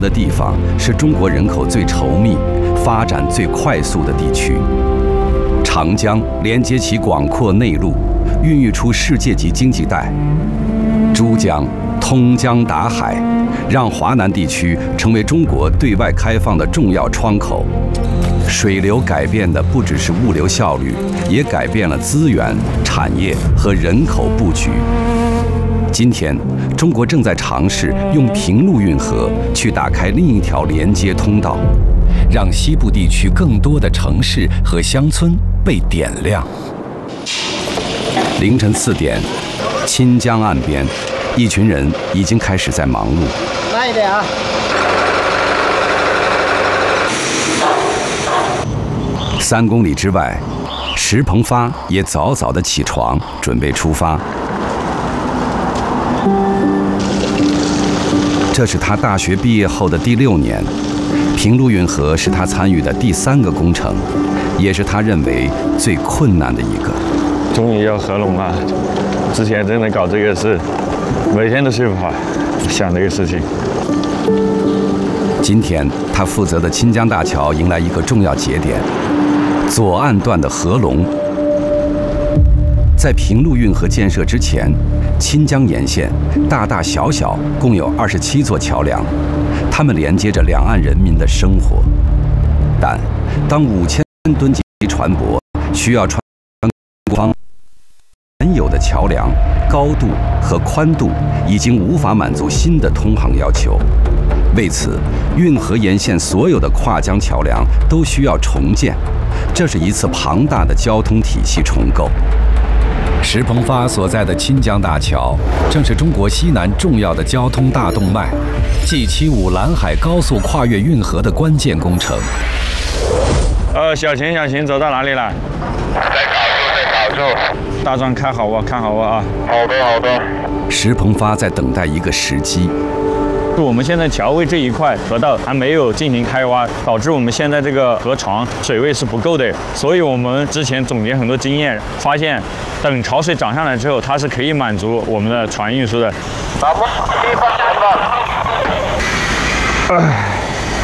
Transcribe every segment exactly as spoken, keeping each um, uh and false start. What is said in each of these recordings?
的地方是中国人口最稠密、发展最快速的地区。长江连接其广阔内陆，孕育出世界级经济带。珠江通江达海，让华南地区成为中国对外开放的重要窗口。水流改变的不只是物流效率，也改变了资源、产业和人口布局。今天，中国正在尝试用平陆运河去打开另一条连接通道，让西部地区更多的城市和乡村被点亮。凌晨四点，清江岸边，一群人已经开始在忙碌。 慢一点啊！ 三公里之外，石鹏发也早早的起床，准备出发。这是他大学毕业后的第六年，平陆运河是他参与的第三个工程，也是他认为最困难的一个。 终于要合拢了，之前真的搞这个是每天都睡不好，想这个事情。 今天他负责的清江大桥迎来一个重要节点，左岸段的合龙。在平陆运河建设之前，清江沿线大大小小共有二十七座桥梁，它们连接着两岸人民的生活。但当五千吨级船舶需要穿过方原有的桥梁，高度和宽度已经无法满足新的通航要求。为此，运河沿线所有的跨江桥梁都需要重建，这是一次庞大的交通体系重构。石鹏发所在的清江大桥，正是中国西南重要的交通大动脉 G 七五兰海高速跨越运河的关键工程。 呃，小秦，小秦，走到哪里了？ 在搞住，在搞住。 大桩开好啊，看好啊！ 好的，好的。 石鹏发在等待一个时机。 我们现在桥位这一块河道还没有进行开挖，导致我们现在这个河床水位是不够的，所以我们之前总结很多经验，发现等潮水涨上来之后，它是可以满足我们的船运输的。 咱们地方来吧。 唉。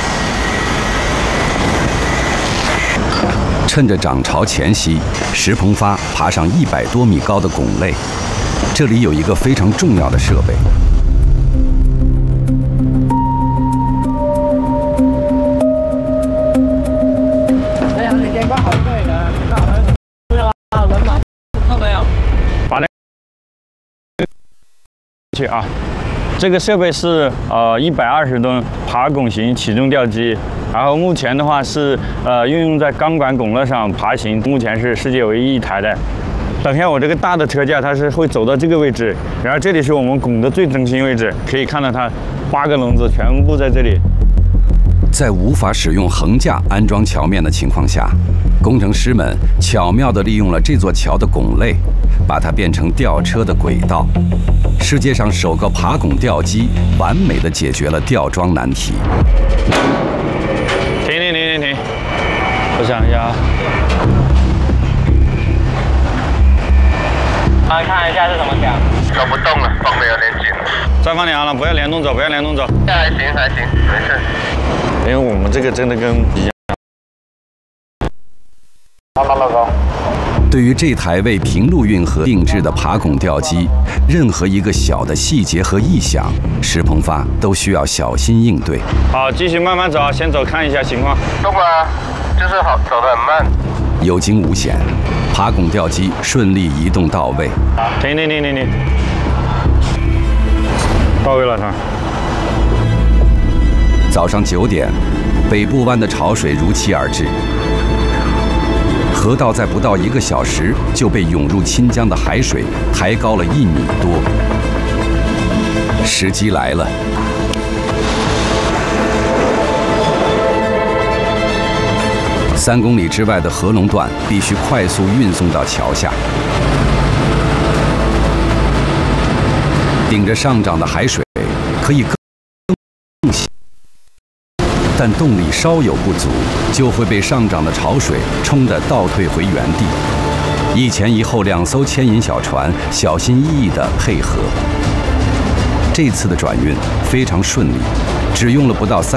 趁着涨潮前夕，石鹏发爬上一百多米高的拱肋，这里有一个非常重要的设备。 去啊！这个设备是呃一百二十吨爬拱型起重吊机，然后目前的话是呃运用在钢管拱肋上爬行，目前是世界唯一一台的。等下我这个大的车架它是会走到这个位置，然后这里是我们拱的最中心位置，可以看到它八个笼子全部在这里。 在无法使用横架安装桥面的情况下，工程师们巧妙地利用了这座桥的拱肋，把它变成吊车的轨道。世界上首个爬拱吊机完美地解决了吊装难题。 停停停停停！我想一下啊。 来看一下是什么桥？ 走不动了，放的有点紧。 再放两了，不要联动走，不要联动走。 还行还行，没事。 因为我们这个真的跟一样。 慢慢的走。 对于这台为平陆运河定制的爬拱吊机，任何一个小的细节和异响，石鹏发都需要小心应对。 好，继续慢慢走，先走看一下情况。 动啊，就是好走得很慢。 有惊无险，爬拱吊机顺利移动到位。 停停停停停，到位了，它。 早上九点，北部湾的潮水如期而至。河道在不到一个小时就被涌入清江的海水抬高了一米多。时机来了，三公里之外的合龙段必须快速运送到桥下。顶着上涨的海水，可以更更细。但动力稍有不足，就会被上涨的潮水冲得倒退回原地。一前一后两艘牵引小船小心翼翼地配合。这次的转运非常顺利， 只用了不到三。